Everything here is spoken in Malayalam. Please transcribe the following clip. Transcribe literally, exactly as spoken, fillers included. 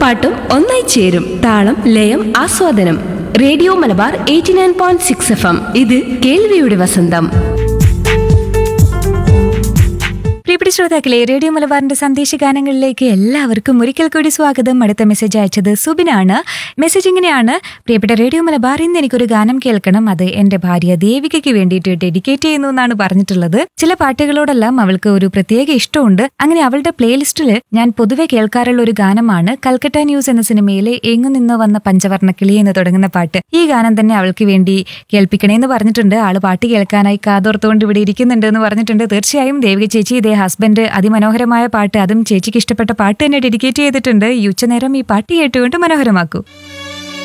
പാട്ടും ഒന്നായി ചേരും. താളം, ലയം, ആസ്വാദനം. Radio Malabar eighty nine point six F M. ഇത് കേൾവിയുടെ വസന്തം. പ്രിയപ്പെട്ട ശ്രോതാക്കളെ, റേഡിയോ മലബാറിന്റെ സന്ദേശ ഗാനങ്ങളിലേക്ക് എല്ലാവർക്കും ഒരിക്കൽ കൂടി സ്വാഗതം. അടുത്ത മെസ്സേജ് അയച്ചത് സുബിനാണ്. മെസ്സേജ് ഇങ്ങനെയാണ്: പ്രിയപ്പെട്ട റേഡിയോ മലബാർ, ഇന്ന് എനിക്കൊരു ഗാനം കേൾക്കണം. അത് എന്റെ ഭാര്യ ദേവികയ്ക്ക് വേണ്ടിയിട്ട് ഡെഡിക്കേറ്റ് ചെയ്യുന്നു എന്നാണ് പറഞ്ഞിട്ടുള്ളത്. ചില പാട്ടുകളോടെല്ലാം അവൾക്ക് ഒരു പ്രത്യേക ഇഷ്ടമുണ്ട്. അങ്ങനെ അവളുടെ പ്ലേലിസ്റ്റിൽ ഞാൻ പൊതുവെ കേൾക്കാറുള്ള ഒരു ഗാനമാണ് കൽക്കട്ട ന്യൂസ് എന്ന സിനിമയിലെ എങ്ങു നിന്നോ വന്ന പഞ്ചവർണ്ണ കിളി എന്ന് തുടങ്ങുന്ന പാട്ട്. ഈ ഗാനം തന്നെ അവൾക്ക് വേണ്ടി കേൾപ്പിക്കണേന്ന് പറഞ്ഞിട്ടുണ്ട്. ആള് പാട്ട് കേൾക്കാനായി കാതോർത്തുകൊണ്ട് ഇവിടെ ഇരിക്കുന്നുണ്ട് എന്ന് പറഞ്ഞിട്ടുണ്ട്. തീർച്ചയായും ദേവിക ചേച്ചി, ഇതേ ഹസ്ബൻഡ് അതിമനോഹരമായ പാട്ട്, അതും ചേച്ചിക്ക് ഇഷ്ടപ്പെട്ട പാട്ട് തന്നെ ഡെഡിക്കേറ്റ് ചെയ്തിട്ടുണ്ട്. ഈ ഉച്ചനേരം ഈ പാട്ട് കേട്ടുകൊണ്ട് മനോഹരമാക്കൂ.